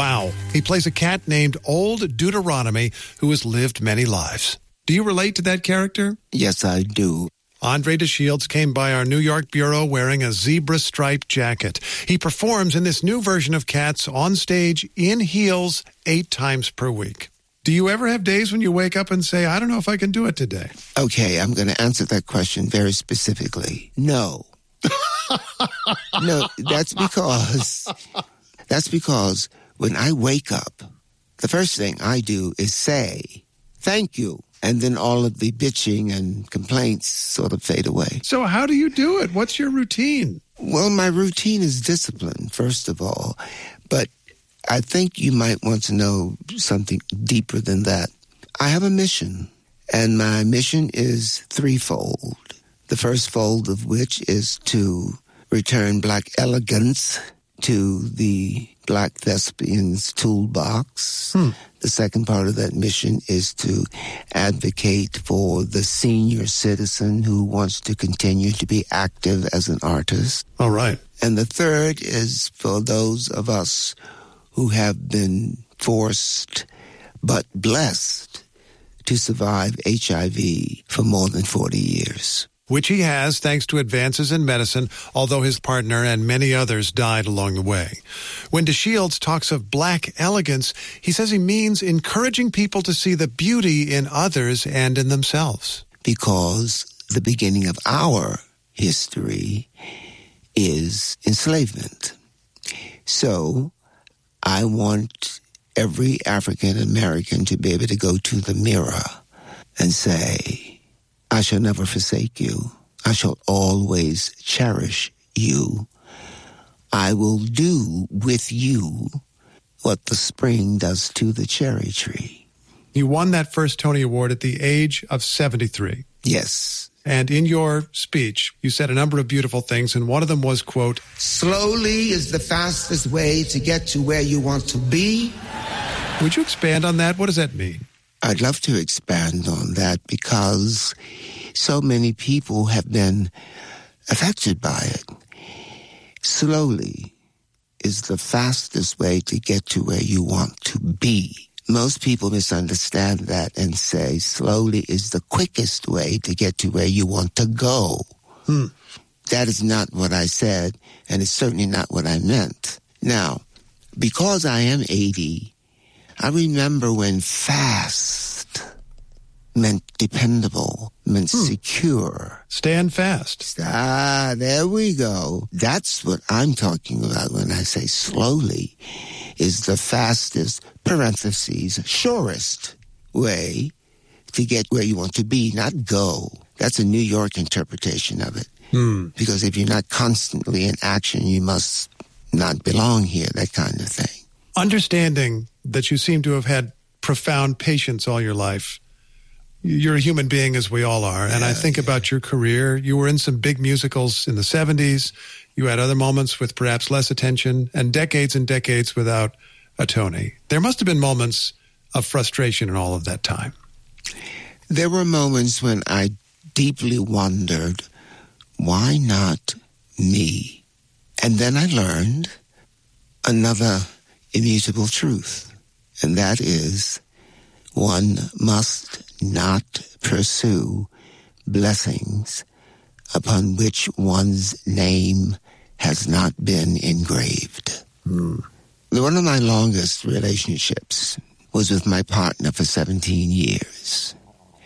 Wow. He plays a cat named Old Deuteronomy who has lived many lives. Do you relate to that character? Yes, I do. Andre DeShields came by our New York bureau wearing a zebra-striped jacket. He performs in this new version of Cats on stage in heels 8 times per week. Do you ever have days when you wake up and say, I don't know if I can do it today? Okay, I'm going to answer that question very specifically. No. No, that's because when I wake up, the first thing I do is say, thank you. And then all of the bitching and complaints sort of fade away. So how do you do it? What's your routine? Well, my routine is discipline, first of all. But I think you might want to know something deeper than that. I have a mission, and my mission is threefold. The first fold of which is to return black elegance to the black thespian's toolbox. The second part of that mission is to advocate for the senior citizen who wants to continue to be active as an artist. All right. And the third is for those of us who have been forced but blessed to survive HIV for more than 40 years. Which he has thanks to advances in medicine, although his partner and many others died along the way. When DeShields talks of black elegance, he says he means encouraging people to see the beauty in others and in themselves. Because the beginning of our history is enslavement. So I want every African American to be able to go to the mirror and say, I shall never forsake you. I shall always cherish you. I will do with you what the spring does to the cherry tree. You won that first Tony Award at the age of 73. Yes. And in your speech, you said a number of beautiful things, and one of them was, quote, slowly is the fastest way to get to where you want to be. Would you expand on that? What does that mean? I'd love to expand on that because so many people have been affected by it. Slowly is the fastest way to get to where you want to be. Most people misunderstand that and say slowly is the quickest way to get to where you want to go. That is not what I said, and it's certainly not what I meant. Now, because I am 80, I remember when fast meant dependable, meant secure. Stand fast. There we go. That's what I'm talking about when I say slowly is the fastest, parentheses, surest way to get where you want to be, not go. That's a New York interpretation of it. Because if you're not constantly in action, you must not belong here, that kind of thing. Understanding that you seem to have had profound patience all your life. You're a human being, as we all are. And I think about your career. You were in some big musicals in the 70s. You had other moments with perhaps less attention and decades without a Tony. There must have been moments of frustration in all of that time. There were moments when I deeply wondered, why not me? And then I learned another immutable truth, and that is one must not pursue blessings upon which one's name has not been engraved. One of my longest relationships was with my partner for 17 years.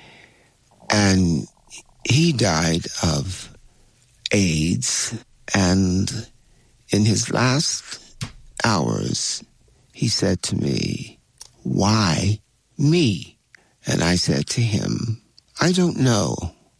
And he died of AIDS, and in his last hours, he said to me, why me? And I said to him, I don't know,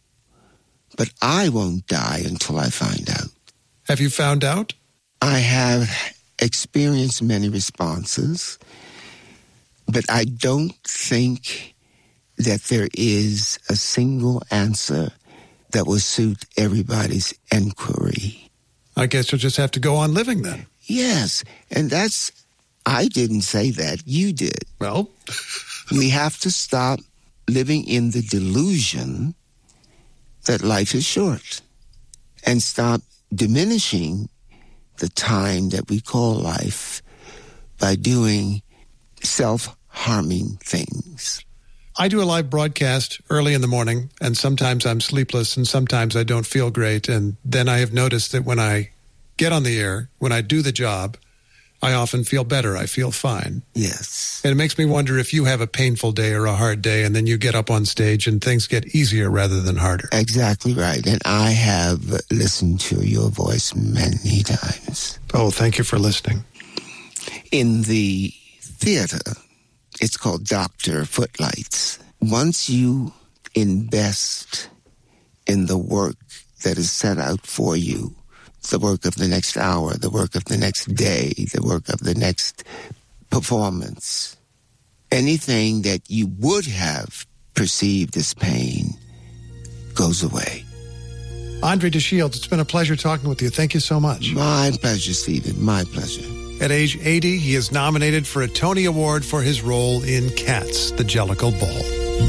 but I won't die until I find out. Have you found out? I have experienced many responses, but I don't think that there is a single answer that will suit everybody's inquiry. I guess you'll just have to go on living then. Yes, and I didn't say that, you did. Well, we have to stop living in the delusion that life is short and stop diminishing the time that we call life by doing self-harming things. I do a live broadcast early in the morning, and sometimes I'm sleepless, and sometimes I don't feel great. And then I have noticed that when I get on the air, when I do the job, I often feel better. I feel fine. Yes. And it makes me wonder if you have a painful day or a hard day, and then you get up on stage and things get easier rather than harder. Exactly right. And I have listened to your voice many times. Oh, thank you for listening. In the theater, it's called Dr. Footlights. Once you invest in the work that is set out for you, the work of the next hour, the work of the next day, the work of the next performance, anything that you would have perceived as pain goes away. Andre DeShields, it's been a pleasure talking with you. Thank you so much. My pleasure, Stephen. My pleasure. At age 80, he is nominated for a Tony Award for his role in Cats, the Jellicle Ball.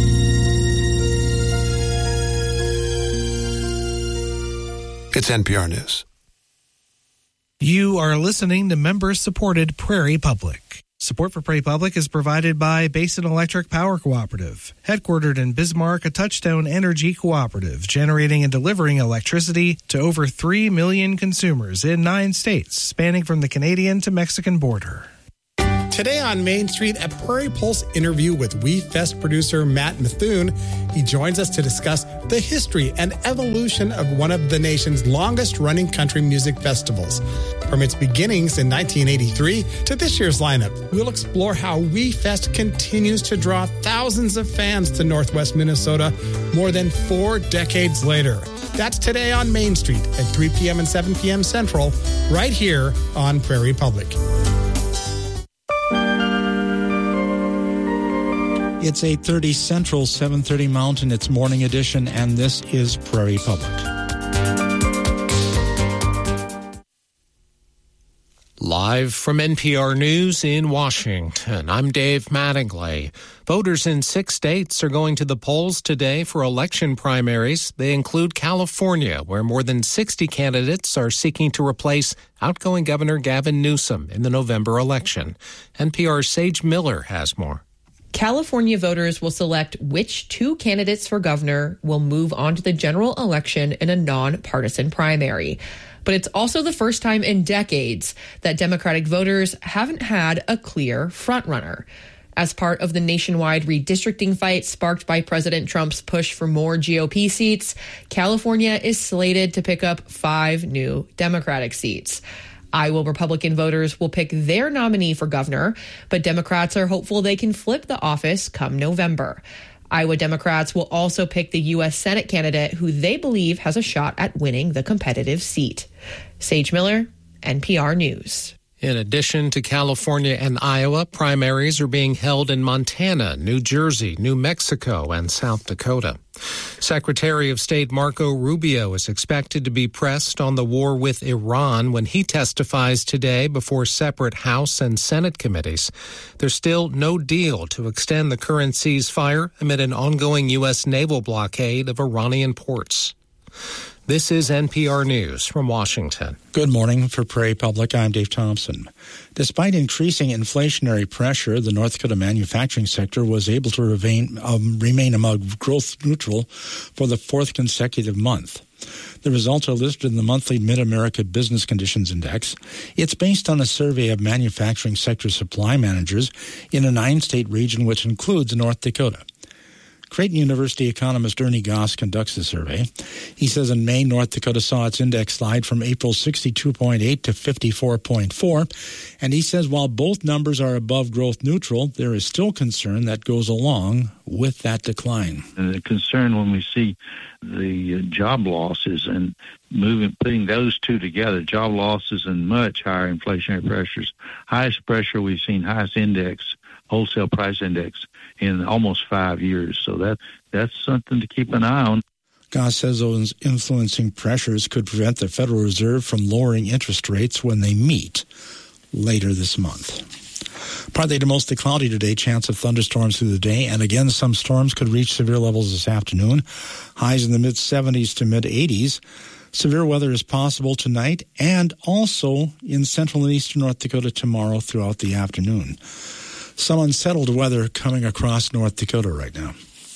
It's NPR News. You are listening to member-supported Prairie Public. Support for Prairie Public is provided by Basin Electric Power Cooperative. Headquartered in Bismarck, a Touchstone Energy cooperative, generating and delivering electricity to over 3 million consumers in 9 states, spanning from the Canadian to Mexican border. Today on Main Street, a Prairie Pulse interview with WeFest producer Matt Methune. He joins us to discuss the history and evolution of one of the nation's longest-running country music festivals. From its beginnings in 1983 to this year's lineup, we'll explore how WeFest continues to draw thousands of fans to Northwest Minnesota more than 4 decades later. That's today on Main Street at 3 p.m. and 7 p.m. Central, right here on Prairie Public. It's 8:30 Central, 7:30 Mountain. It's Morning Edition, and this is Prairie Public. Live from NPR News in Washington, I'm Dave Mattingly. Voters in 6 states are going to the polls today for election primaries. They include California, where more than 60 candidates are seeking to replace outgoing Governor Gavin Newsom in the November election. NPR's Sage Miller has more. California voters will select which 2 candidates for governor will move on to the general election in a nonpartisan primary. But it's also the first time in decades that Democratic voters haven't had a clear frontrunner. As part of the nationwide redistricting fight sparked by President Trump's push for more GOP seats, California is slated to pick up 5 new Democratic seats. Iowa Republican voters will pick their nominee for governor, but Democrats are hopeful they can flip the office come November. Iowa Democrats will also pick the U.S. Senate candidate who they believe has a shot at winning the competitive seat. Sage Miller, NPR News. In addition to California and Iowa, primaries are being held in Montana, New Jersey, New Mexico, and South Dakota. Secretary of State Marco Rubio is expected to be pressed on the war with Iran when he testifies today before separate House and Senate committees. There's still no deal to extend the current ceasefire amid an ongoing U.S. naval blockade of Iranian ports. This is NPR News from Washington. Good morning. For Prairie Public, I'm Dave Thompson. Despite increasing inflationary pressure, the North Dakota manufacturing sector was able to remain among growth neutral for the 4th consecutive month. The results are listed in the monthly Mid-America Business Conditions Index. It's based on a survey of manufacturing sector supply managers in a 9-state region, which includes North Dakota. Creighton University economist Ernie Goss conducts the survey. He says in May, North Dakota saw its index slide from April 62.8 to 54.4. And he says while both numbers are above growth neutral, there is still concern that goes along with that decline. And the concern when we see the job losses and putting those two together, job losses and much higher inflationary pressures, highest pressure we've seen, highest index, wholesale price index in almost 5 years. So that's something to keep an eye on. Goss says those influencing pressures could prevent the Federal Reserve from lowering interest rates when they meet later this month. Partly to mostly cloudy today, chance of thunderstorms through the day, and again some storms could reach severe levels this afternoon. Highs in the mid-70s to mid-80s. Severe weather is possible tonight and also in central and eastern North Dakota tomorrow throughout the afternoon. Some unsettled weather coming across North Dakota right now.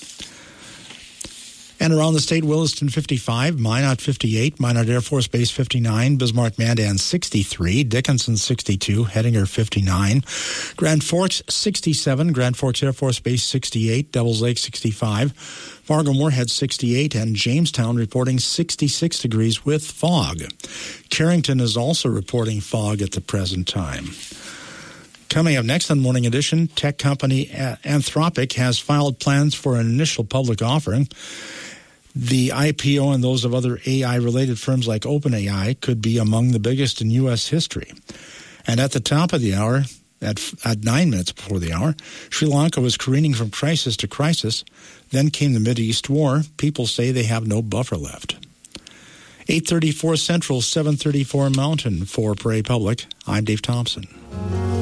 And around the state, Williston 55, Minot 58, Minot Air Force Base 59, Bismarck-Mandan 63, Dickinson 62, Hettinger 59, Grand Forks 67, Grand Forks Air Force Base 68, Devils Lake 65, Fargo-Moorhead 68, and Jamestown reporting 66 degrees with fog. Carrington is also reporting fog at the present time. Coming up next on Morning Edition, tech company Anthropic has filed plans for an initial public offering. The IPO and those of other AI-related firms like OpenAI could be among the biggest in U.S. history. And at the top of the hour, at 9 minutes before the hour, Sri Lanka was careening from crisis to crisis. Then came the Mideast War. People say they have no buffer left. 8:34 Central, 7:34 Mountain for Prairie Public. I'm Dave Thompson.